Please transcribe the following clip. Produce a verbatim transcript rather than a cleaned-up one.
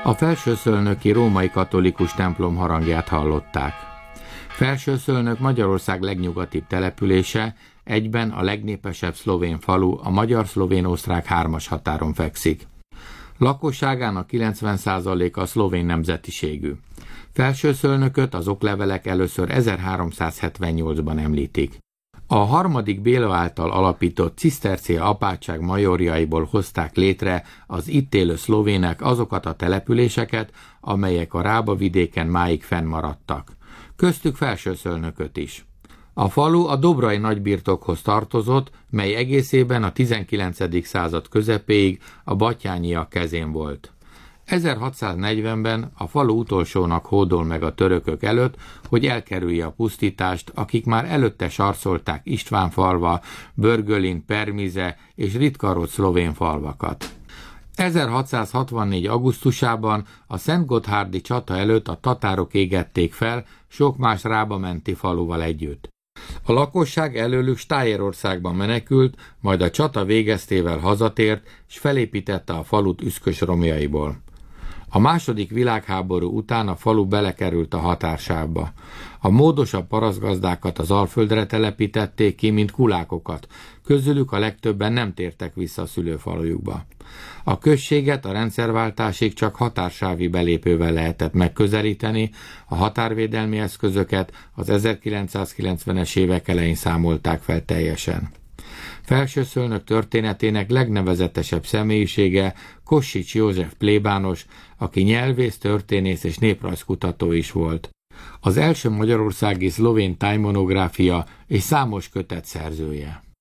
A Felsőszölnöki római katolikus templom harangját hallották. Felsőszölnök Magyarország legnyugatibb települése, egyben a legnépesebb szlovén falu, a magyar-szlovén-osztrák hármas határon fekszik. Lakosságának kilencven százaléka szlovén nemzetiségű. Felsőszölnököt az oklevelek először ezerháromszázhetvennyolcban említik. A harmadik Béla által alapított cisztercia apátság majorjaiból hozták létre az itt élő szlovének azokat a településeket, amelyek a Rába vidéken máig fennmaradtak. Köztük Felsőszölnököt is. A falu a Dobrai nagybirtokhoz tartozott, mely egészében a tizenkilencedik század közepéig a Batthyányiak kezén volt. ezerhatszáznegyvenben a falu utolsónak hódol meg a törökök előtt, hogy elkerülje a pusztítást, akik már előtte sarcolták Istvánfalva, Börgölin, Permize és ritkarodt szlovén falvakat. ezerhatszázhatvannégy. augusztusában a Szentgotthárdi csata előtt a tatárok égették fel sok más Rába menti faluval együtt. A lakosság előlük Stájerországban menekült, majd a csata végeztével hazatért, és felépítette a falut üszkös romjaiból. A második világháború után a falu belekerült a határsávba. A módosabb parasztgazdákat az Alföldre telepítették ki, mint kulákokat, közülük a legtöbben nem tértek vissza a szülőfalujukba. A községet a rendszerváltásig csak határsávi belépővel lehetett megközelíteni, a határvédelmi eszközöket az ezerkilencszázkilencvenes évek elején számolták fel teljesen. Felsőszölnök történetének legnevezetesebb személyisége Kossuth József plébános, aki nyelvész, történész és néprajzkutató is volt. Az első magyarországi szlovén tájmonográfia és számos kötet szerzője.